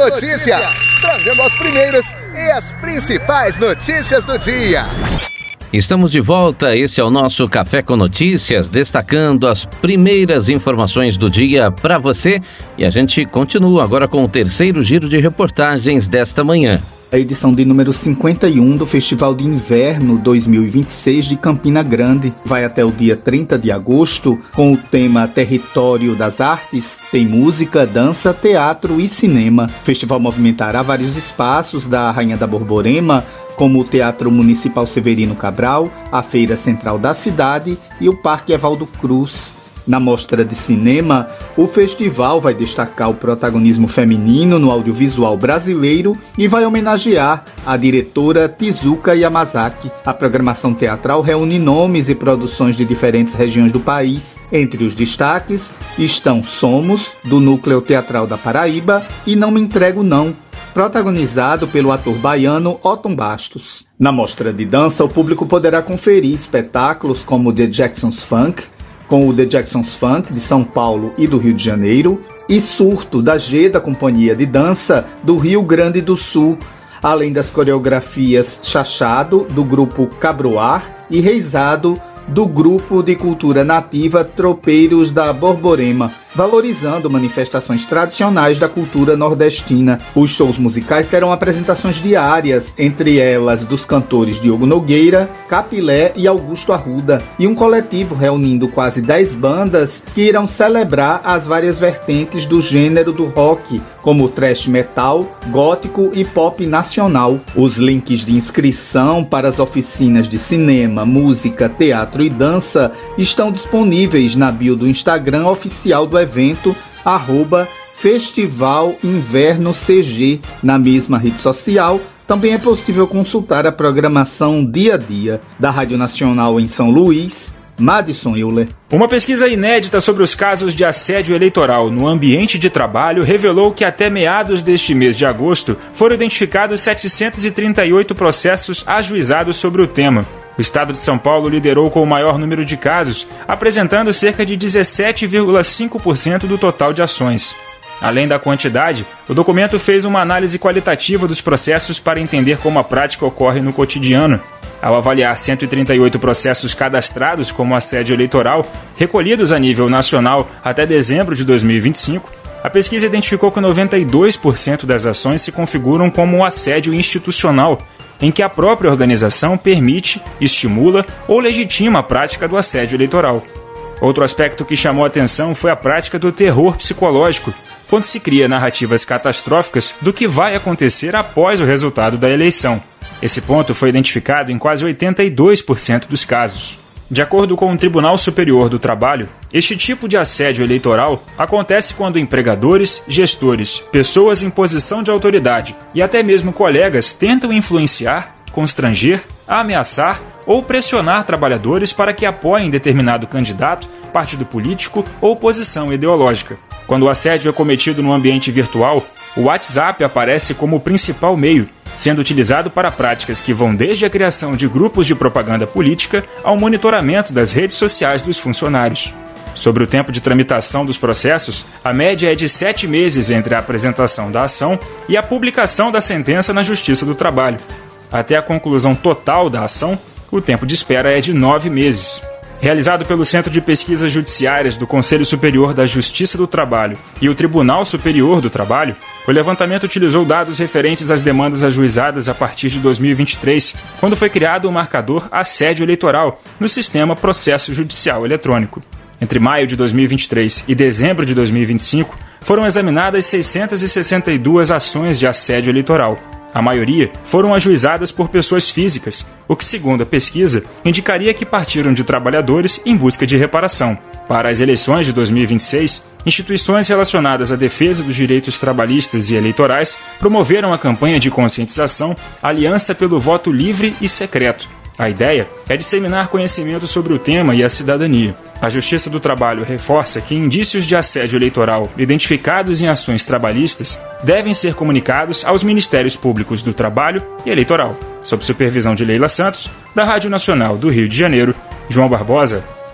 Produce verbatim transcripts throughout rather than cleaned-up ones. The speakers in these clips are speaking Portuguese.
Notícias, trazendo as primeiras e as principais notícias do dia. Estamos de volta, esse é o nosso Café com Notícias, destacando as primeiras informações do dia para você. E a gente continua agora com o terceiro giro de reportagens desta manhã. A edição de número cinquenta e um do Festival de Inverno dois mil e vinte e seis de Campina Grande vai até o dia trinta de agosto com o tema Território das Artes. Tem música, dança, teatro e cinema. O festival movimentará vários espaços da Rainha da Borborema, como o Teatro Municipal Severino Cabral, a Feira Central da cidade e o Parque Evaldo Cruz. Na mostra de cinema, o festival vai destacar o protagonismo feminino no audiovisual brasileiro e vai homenagear a diretora Tezuka Yamazaki. A programação teatral reúne nomes e produções de diferentes regiões do país. Entre os destaques estão Somos, do Núcleo Teatral da Paraíba, e Não Me Entrego Não, protagonizado pelo ator baiano Otton Bastos. Na mostra de dança, o público poderá conferir espetáculos como The Jackson's Funk, com o The Jackson's Funk de São Paulo e do Rio de Janeiro, e Surto, da G da Companhia de Dança do Rio Grande do Sul, além das coreografias Chachado, do grupo Cabroar, e Reisado, do grupo de cultura nativa Tropeiros da Borborema, valorizando manifestações tradicionais da cultura nordestina. Os shows musicais terão apresentações diárias, entre elas dos cantores Diogo Nogueira, Capilé e Augusto Arruda, e um coletivo reunindo quase dez bandas que irão celebrar as várias vertentes do gênero do rock, como thrash metal, gótico e pop nacional. Os links de inscrição para as oficinas de cinema, música, teatro e dança estão disponíveis na bio do Instagram oficial do evento, arroba Festival Inverno C G. Na mesma rede social, também é possível consultar a programação dia a dia. Da Rádio Nacional em São Luís, Madison Euler. Uma pesquisa inédita sobre os casos de assédio eleitoral no ambiente de trabalho revelou que até meados deste mês de agosto foram identificados setecentos e trinta e oito processos ajuizados sobre o tema. O estado de São Paulo liderou com o maior número de casos, apresentando cerca de dezessete vírgula cinco por cento do total de ações. Além da quantidade, o documento fez uma análise qualitativa dos processos para entender como a prática ocorre no cotidiano. Ao avaliar cento e trinta e oito processos cadastrados como assédio eleitoral, recolhidos a nível nacional até dezembro de dois mil e vinte e cinco, a pesquisa identificou que noventa e dois por cento das ações se configuram como um assédio institucional, em que a própria organização permite, estimula ou legitima a prática do assédio eleitoral. Outro aspecto que chamou a atenção foi a prática do terror psicológico, quando se cria narrativas catastróficas do que vai acontecer após o resultado da eleição. Esse ponto foi identificado em quase oitenta e dois por cento dos casos. De acordo com o Tribunal Superior do Trabalho, este tipo de assédio eleitoral acontece quando empregadores, gestores, pessoas em posição de autoridade e até mesmo colegas tentam influenciar, constranger, ameaçar ou pressionar trabalhadores para que apoiem determinado candidato, partido político ou posição ideológica. Quando o assédio é cometido no ambiente virtual, o WhatsApp aparece como o principal meio, sendo utilizado para práticas que vão desde a criação de grupos de propaganda política ao monitoramento das redes sociais dos funcionários. Sobre o tempo de tramitação dos processos, a média é de sete meses entre a apresentação da ação e a publicação da sentença na Justiça do Trabalho. Até a conclusão total da ação, o tempo de espera é de nove meses. Realizado pelo Centro de Pesquisas Judiciárias do Conselho Superior da Justiça do Trabalho e o Tribunal Superior do Trabalho, o levantamento utilizou dados referentes às demandas ajuizadas a partir de dois mil e vinte e três, quando foi criado o marcador assédio eleitoral no sistema Processo Judicial Eletrônico. Entre maio de dois mil e vinte e três e dezembro de dois mil e vinte e cinco, foram examinadas seiscentas e sessenta e duas ações de assédio eleitoral. A maioria foram ajuizadas por pessoas físicas, o que, segundo a pesquisa, indicaria que partiram de trabalhadores em busca de reparação. Para as eleições de dois mil e vinte e seis, instituições relacionadas à defesa dos direitos trabalhistas e eleitorais promoveram a campanha de conscientização Aliança pelo Voto Livre e Secreto. A ideia é disseminar conhecimento sobre o tema e a cidadania. A Justiça do Trabalho reforça que indícios de assédio eleitoral identificados em ações trabalhistas devem ser comunicados aos Ministérios Públicos do Trabalho e Eleitoral. Sob supervisão de Leila Santos, da Rádio Nacional do Rio de Janeiro, João Barbosa,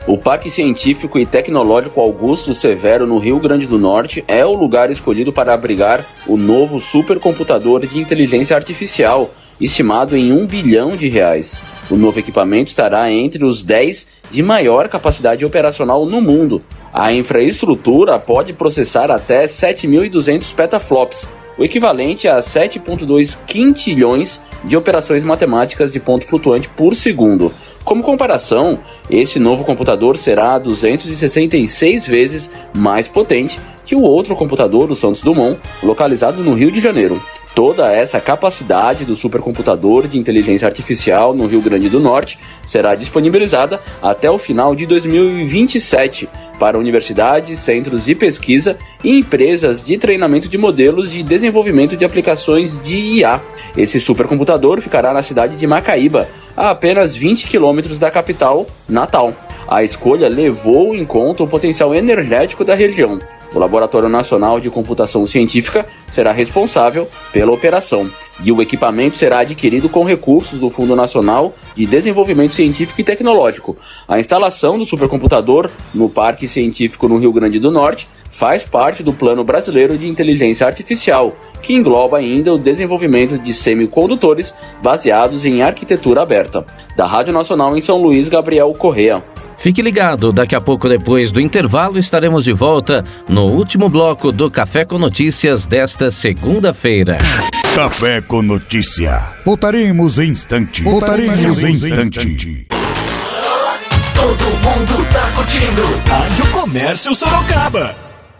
O Parque Científico e Tecnológico Augusto Severo, no Rio Grande do Norte, é o lugar escolhido para abrigar o novo supercomputador de inteligência artificial, estimado em um bilhão de reais. O novo equipamento estará entre os dez de maior capacidade operacional no mundo. A infraestrutura pode processar até sete mil e duzentos petaflops, o equivalente a sete vírgula dois quintilhões de operações matemáticas de ponto flutuante por segundo. Como comparação, esse novo computador será duzentas e sessenta e seis vezes mais potente que o outro computador, o Santos Dumont, localizado no Rio de Janeiro. Toda essa capacidade do supercomputador de inteligência artificial no Rio Grande do Norte será disponibilizada até o final de dois mil e vinte e sete para universidades, centros de pesquisa e empresas de treinamento de modelos de desenvolvimento de aplicações de I A. Esse supercomputador ficará na cidade de Macaíba, a apenas vinte quilômetros da capital, Natal. A escolha levou em conta o potencial energético da região. O Laboratório Nacional de Computação Científica será responsável pela operação e o equipamento será adquirido com recursos do Fundo Nacional de Desenvolvimento Científico e Tecnológico. A instalação do supercomputador no Parque Científico no Rio Grande do Norte faz parte do Plano Brasileiro de Inteligência Artificial, que engloba ainda o desenvolvimento de semicondutores baseados em arquitetura aberta. Da Rádio Nacional em São Luís, Gabriel Correa. Fique ligado, daqui a pouco, depois do intervalo, estaremos de volta no último bloco do Café com Notícias desta segunda-feira. Café com Notícia. Voltaremos em instante. Voltaremos em instante. Todo mundo tá curtindo Rádio Comércio Sorocaba.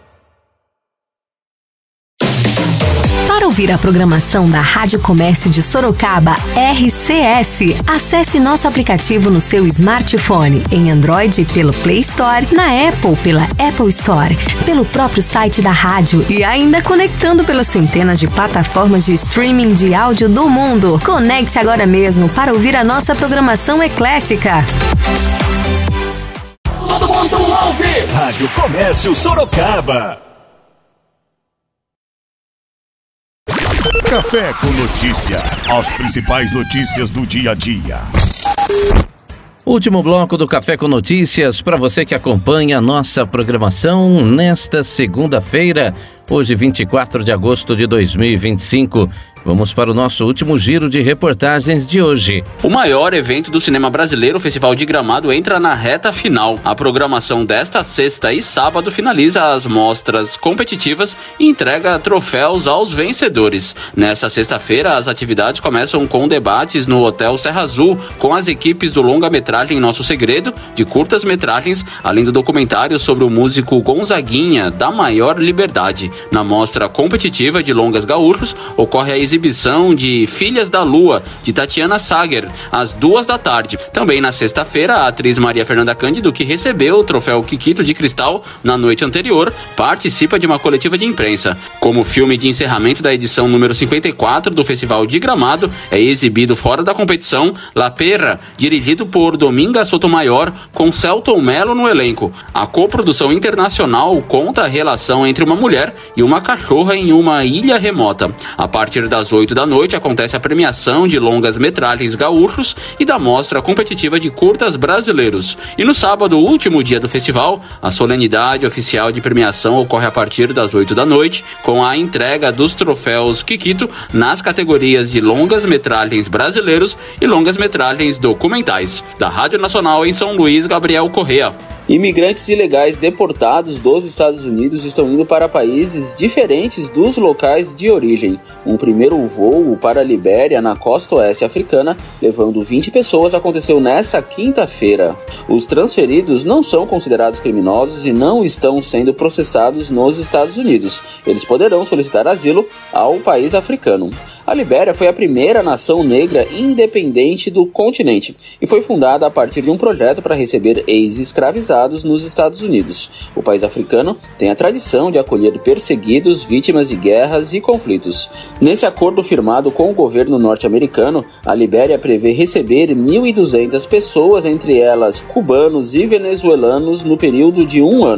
Para ouvir a programação da Rádio Comércio de Sorocaba, R C S, acesse nosso aplicativo no seu smartphone, em Android pelo Play Store, na Apple pela Apple Store, pelo próprio site da rádio e ainda conectando pelas centenas de plataformas de streaming de áudio do mundo. Conecte agora mesmo para ouvir a nossa programação eclética. Todo mundo ouve Rádio Comércio Sorocaba. Café com Notícia. As principais notícias do dia a dia. Último bloco do Café com Notícias para você que acompanha a nossa programação nesta segunda-feira, hoje vinte e quatro de agosto de dois mil e vinte e cinco. Vamos para o nosso último giro de reportagens de hoje. O maior evento do cinema brasileiro, o Festival de Gramado, entra na reta final. A programação desta sexta e sábado finaliza as mostras competitivas e entrega troféus aos vencedores. Nesta sexta-feira, as atividades começam com debates no Hotel Serra Azul, com as equipes do longa-metragem Nosso Segredo, de curtas-metragens, além do documentário sobre o músico Gonzaguinha, da Maior Liberdade. Na mostra competitiva de longas gaúchos, ocorre a exibição de Filhas da Lua, de Tatiana Sager, às duas da tarde. Também na sexta-feira, a atriz Maria Fernanda Cândido, que recebeu o troféu Kikito de Cristal na noite anterior, participa de uma coletiva de imprensa. Como filme de encerramento da edição número cinquenta e quatro do Festival de Gramado, é exibido fora da competição La Perra, dirigido por Dominga Sotomayor, com Celton Mello no elenco. A coprodução internacional conta a relação entre uma mulher e uma cachorra em uma ilha remota. A partir das oito da noite acontece a premiação de longas-metragens gaúchos e da mostra competitiva de curtas brasileiros. E no sábado, último dia do festival, a solenidade oficial de premiação ocorre a partir das oito da noite, com a entrega dos troféus Kikito nas categorias de longas-metragens brasileiros e longas-metragens documentais. Da Rádio Nacional em São Luís, Gabriel Correa. Imigrantes ilegais deportados dos Estados Unidos estão indo para países diferentes dos locais de origem. Um primeiro voo para a Libéria, na costa oeste africana, levando vinte pessoas, aconteceu nesta quinta-feira. Os transferidos não são considerados criminosos e não estão sendo processados nos Estados Unidos. Eles poderão solicitar asilo ao país africano. A Libéria foi a primeira nação negra independente do continente e foi fundada a partir de um projeto para receber ex-escravizados nos Estados Unidos. O país africano tem a tradição de acolher perseguidos, vítimas de guerras e conflitos. Nesse acordo firmado com o governo norte-americano, a Libéria prevê receber mil e duzentas pessoas, entre elas cubanos e venezuelanos, no período de um ano.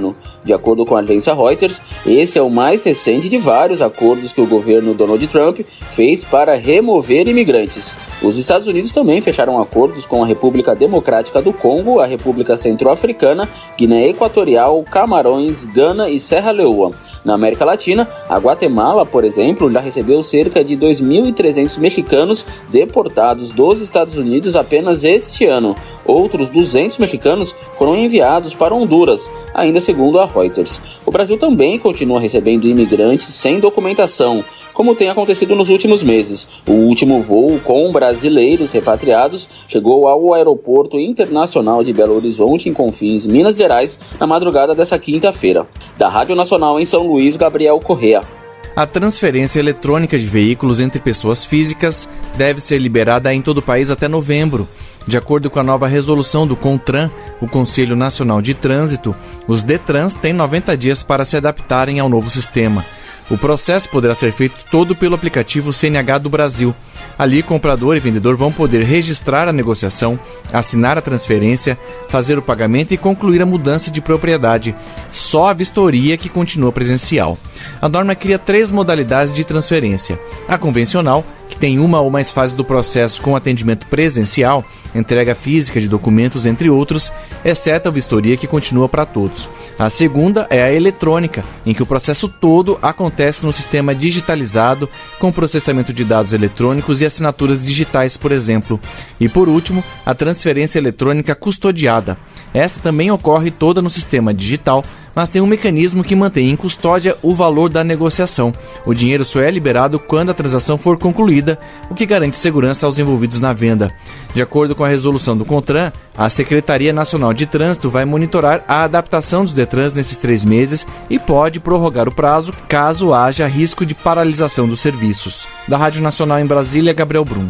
De acordo com a agência Reuters, esse é o mais recente de vários acordos que o governo Donald Trump fez para remover imigrantes. Os Estados Unidos também fecharam acordos com a República Democrática do Congo, a República Centro-Africana, Guiné Equatorial, Camarões, Gana e Serra Leoa. Na América Latina, a Guatemala, por exemplo, já recebeu cerca de dois mil e trezentos mexicanos deportados dos Estados Unidos apenas este ano. Outros duzentos mexicanos foram enviados para Honduras, ainda segundo a Reuters. O Brasil também continua recebendo imigrantes sem documentação, como tem acontecido nos últimos meses. O último voo com brasileiros repatriados chegou ao Aeroporto Internacional de Belo Horizonte, em Confins, Minas Gerais, na madrugada dessa quinta-feira. Da Rádio Nacional em São Luís, Gabriel Correa. A transferência eletrônica de veículos entre pessoas físicas deve ser liberada em todo o país até novembro. De acordo com a nova resolução do CONTRAN, o Conselho Nacional de Trânsito, os DETRANs têm noventa dias para se adaptarem ao novo sistema. O processo poderá ser feito todo pelo aplicativo C N H do Brasil. Ali, comprador e vendedor vão poder registrar a negociação, assinar a transferência, fazer o pagamento e concluir a mudança de propriedade. Só a vistoria que continua presencial. A norma cria três modalidades de transferência. A convencional, que tem uma ou mais fases do processo com atendimento presencial, entrega física de documentos, entre outros, exceto a vistoria que continua para todos. A segunda é a eletrônica, em que o processo todo acontece no sistema digitalizado, com processamento de dados eletrônicos e assinaturas digitais, por exemplo. E por último, a transferência eletrônica custodiada. Essa também ocorre toda no sistema digital, mas tem um mecanismo que mantém em custódia o valor da negociação. O dinheiro só é liberado quando a transação for concluída, o que garante segurança aos envolvidos na venda. De acordo com a resolução do CONTRAN, a Secretaria Nacional de Trânsito vai monitorar a adaptação dos DETRANs nesses três meses e pode prorrogar o prazo caso haja risco de paralisação dos serviços. Da Rádio Nacional em Brasília, Gabriel Brum.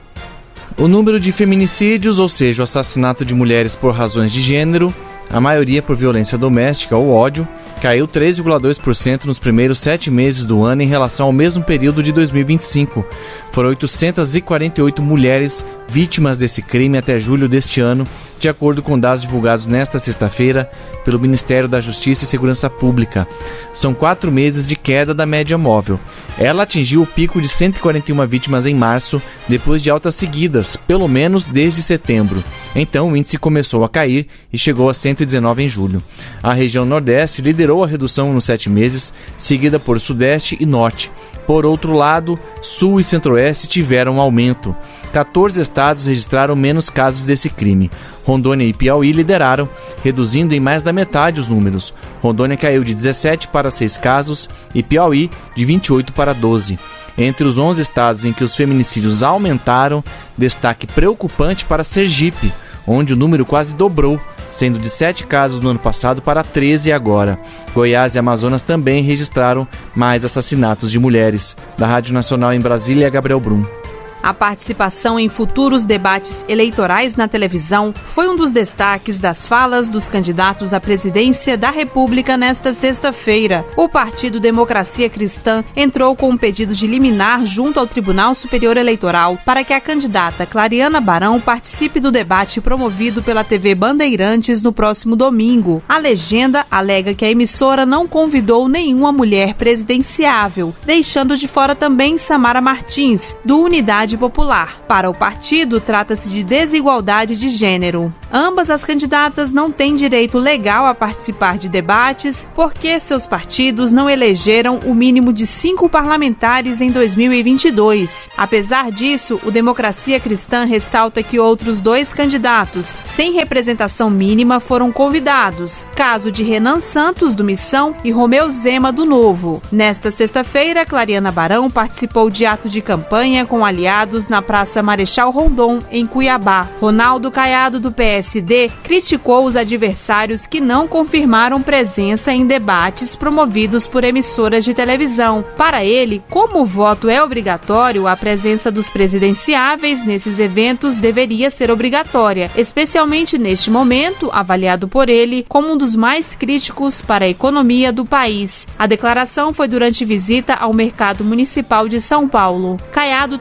O número de feminicídios, ou seja, o assassinato de mulheres por razões de gênero, a maioria por violência doméstica ou ódio, caiu três vírgula dois por cento nos primeiros sete meses do ano em relação ao mesmo período de dois mil e vinte e cinco. Foram oitocentas e quarenta e oito mulheres vítimas desse crime até julho deste ano, de acordo com dados divulgados nesta sexta-feira pelo Ministério da Justiça e Segurança Pública. São quatro meses de queda da média móvel. Ela atingiu o pico de cento e quarenta e uma vítimas em março, depois de altas seguidas, pelo menos desde setembro. Então o índice começou a cair e chegou a cento e dezenove em julho. A região Nordeste liderou a redução nos sete meses, seguida por Sudeste e Norte. Por outro lado, Sul e Centro-Oeste tiveram aumento. quatorze estados registraram menos casos desse crime. Rondônia e Piauí lideraram, reduzindo em mais da metade os números. Rondônia caiu de dezessete para seis casos e Piauí de vinte e oito para doze. Entre os onze estados em que os feminicídios aumentaram, destaque preocupante para Sergipe, onde o número quase dobrou, sendo de sete casos no ano passado para treze agora. Goiás e Amazonas também registraram mais assassinatos de mulheres. Da Rádio Nacional em Brasília, Gabriel Brum. A participação em futuros debates eleitorais na televisão foi um dos destaques das falas dos candidatos à presidência da República nesta sexta-feira. O Partido Democracia Cristã entrou com um pedido de liminar junto ao Tribunal Superior Eleitoral para que a candidata Clariana Barão participe do debate promovido pela T V Bandeirantes no próximo domingo. A legenda alega que a emissora não convidou nenhuma mulher presidenciável, deixando de fora também Samara Martins, do Unidade Popular. Para o partido, trata-se de desigualdade de gênero. Ambas as candidatas não têm direito legal a participar de debates porque seus partidos não elegeram o mínimo de cinco parlamentares em dois mil e vinte e dois. Apesar disso, o Democracia Cristã ressalta que outros dois candidatos sem representação mínima foram convidados, caso de Renan Santos, do Missão, e Romeu Zema, do Novo. Nesta sexta-feira, Clariana Barão participou de ato de campanha com aliados na Praça Marechal Rondon, em Cuiabá. Ronaldo Caiado, do P S D, criticou os adversários que não confirmaram presença em debates promovidos por emissoras de televisão. Para ele, como o voto é obrigatório, a presença dos presidenciáveis nesses eventos deveria ser obrigatória, especialmente neste momento, avaliado por ele como um dos mais críticos para a economia do país. A declaração foi durante visita ao Mercado Municipal de São Paulo. Caiado também participou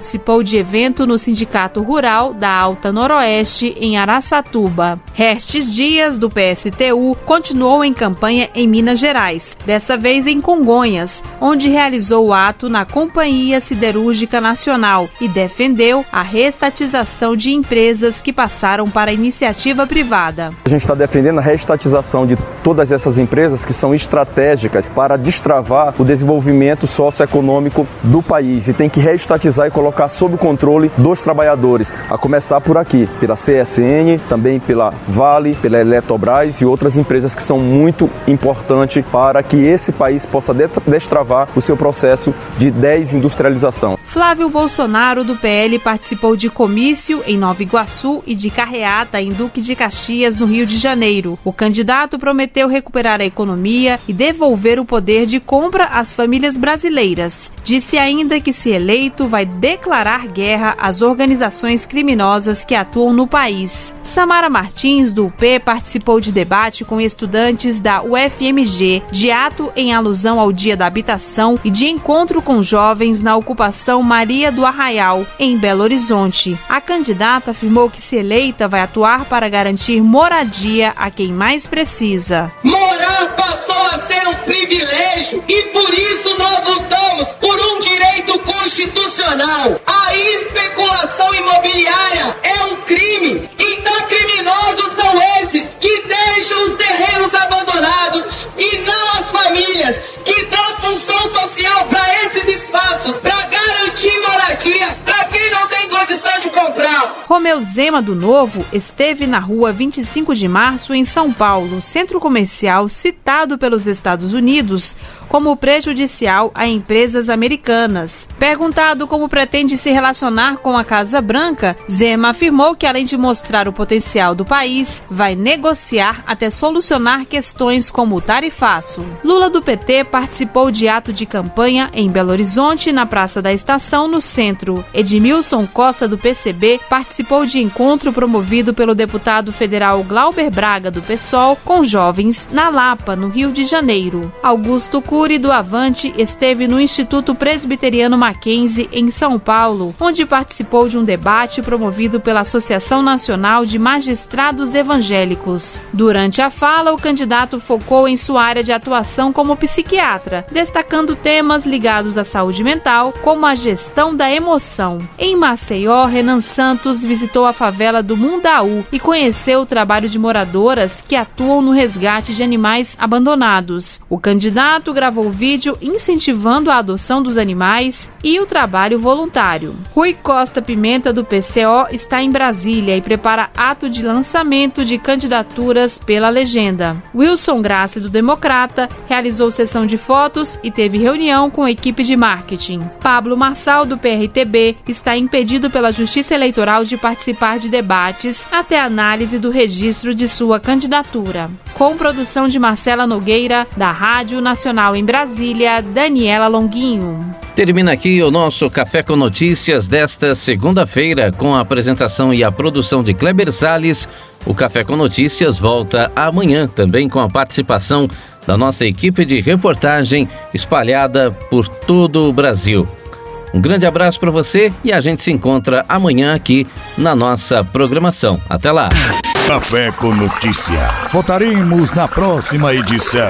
participou de evento no Sindicato Rural da Alta Noroeste, em Araçatuba. Restes Dias, do P S T U, continuou em campanha em Minas Gerais, dessa vez em Congonhas, onde realizou o ato na Companhia Siderúrgica Nacional e defendeu a reestatização de empresas que passaram para a iniciativa privada. A gente está defendendo a reestatização de todas essas empresas que são estratégicas para destravar o desenvolvimento socioeconômico do país e tem que reestatizar e colocar sob o controle dos trabalhadores, a começar por aqui, pela C S N, também pela Vale, pela Eletrobras e outras empresas que são muito importantes para que esse país possa destravar o seu processo de desindustrialização. Flávio Bolsonaro, do P L, participou de comício em Nova Iguaçu e de carreata em Duque de Caxias, no Rio de Janeiro. O candidato prometeu recuperar a economia e devolver o poder de compra às famílias brasileiras. Disse ainda que, se eleito, vai declarar guerra às organizações criminosas que atuam no país. Samara Martins, do U P, participou de debate com estudantes da U F M G, de ato em alusão ao Dia da Habitação e de encontro com jovens na ocupação Maria do Arraial, em Belo Horizonte. A candidata afirmou que, se eleita, vai atuar para garantir moradia a quem mais precisa. Morar passou a ser um privilégio e por isso nós lutamos por um direito constitucional. A especulação imobiliária é um crime. Então criminosos são esses que deixam os terrenos abandonados e não as famílias que dão função social para esses espaços, para garantir moradia para quem não tem condição de comprar. Romeu Zema, do Novo, esteve na rua vinte e cinco de março, em São Paulo, centro comercial citado pelos Estados Unidos como prejudicial a empresas americanas. Perguntado como pretende se relacionar com a Casa Branca, Zema afirmou que, além de mostrar o potencial do país, vai negociar até solucionar questões como o tarifaço. Lula, do P T, participou de ato de campanha em Belo Horizonte, na Praça da Estação, no centro. Edmilson Costa, do P C B, participou de encontro promovido pelo deputado federal Glauber Braga, do PSOL, com jovens na Lapa, no Rio de Janeiro. Augusto Cury, do Avante, esteve no Instituto Presbiteriano Mackenzie, em São Paulo, onde participou de um debate promovido pela Associação Nacional de Magistrados Evangélicos. Durante a fala, o candidato focou em sua área de atuação como psiquiatra, destacando temas ligados à saúde mental, como a gestão da emoção. Em Maceió, Renan Santos visitou a favela do Mundaú e conheceu o trabalho de moradoras que atuam no resgate de animais abandonados. O candidato gravou vídeo incentivando a adoção dos animais e o trabalho voluntário. Rui Costa Pimenta, do P C O, está em Brasília e prepara ato de lançamento de candidaturas pela legenda. Wilson Grace, do Democrata, realizou sessão de fotos e teve reunião com a equipe de marketing. Pablo Marçal, do P R T B, está impedido pela Justiça Eleitoral de participar de debates até a análise do registro de sua candidatura. Com produção de Marcela Nogueira, da Rádio Nacional em Brasília, Daniela Longuinho. Termina aqui o nosso Café com Notícias desta segunda-feira, com a apresentação e a produção de Kleber Salles. O Café com Notícias volta amanhã, também com a participação da nossa equipe de reportagem espalhada por todo o Brasil. Um grande abraço para você e a gente se encontra amanhã aqui na nossa programação. Até lá! Café com Notícia. Voltaremos na próxima edição.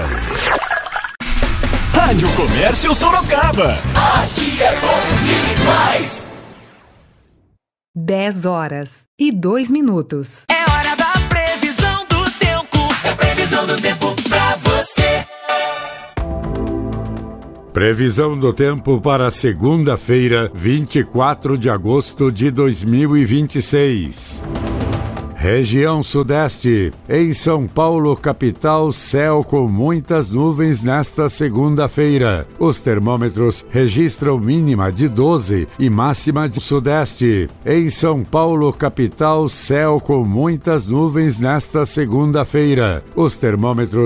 Rádio Comércio Sorocaba. Aqui é bom demais. dez horas e dois minutos. É hora da previsão do tempo. É previsão do tempo pra você. Previsão do tempo para segunda-feira, vinte e quatro de agosto de dois mil e vinte e seis. Região Sudeste. Em São Paulo, capital, céu com muitas nuvens nesta segunda-feira. Os termômetros registram mínima de doze e máxima de Sudeste. Em São Paulo, capital, céu com muitas nuvens nesta segunda-feira. Os termômetros